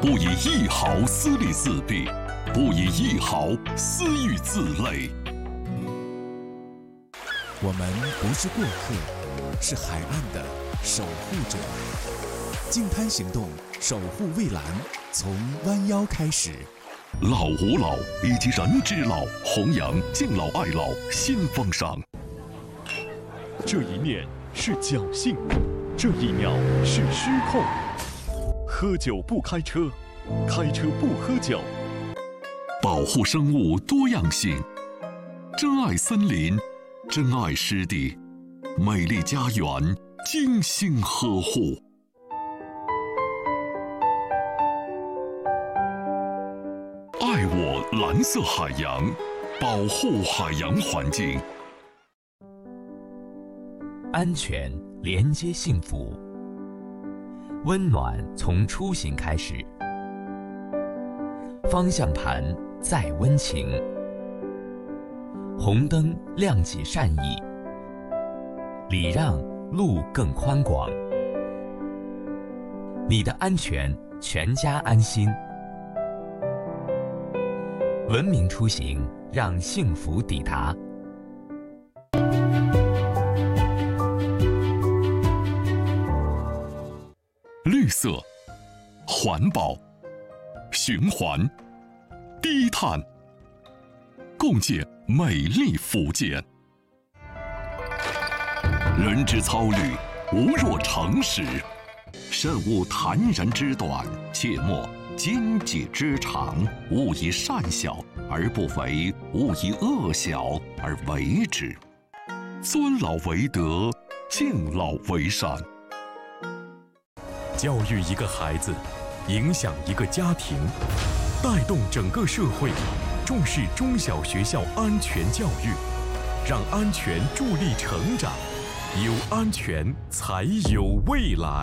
不以一毫私利自弊，不以一毫私欲自累。 我们不是过客，是海岸的守护者。净滩行动，守护蔚蓝，从弯腰开始。 老吾老以及人之老，弘扬敬老爱老新风尚。 这一面是侥幸，这一秒是失控。喝酒不开车，开车不喝酒。 保护生物多样性，珍爱森林，珍爱湿地，美丽家园精心呵护。爱我蓝色海洋，保护海洋环境。 安全连接幸福，温暖从出行开始，方向盘再温情，红灯亮起善意，礼让路更宽广。你的安全，全家安心。文明出行，让幸福抵达。 绿色、环保、循环、低碳，共建美丽福建。人之操虑，无若诚实；慎勿谈人之短，切莫奸计之长。勿以善小而不为，勿以恶小而为之。尊老为德，敬老为善。 教育一个孩子，影响一个家庭，带动整个社会，重视中小学校安全教育，让安全助力成长，有安全才有未来。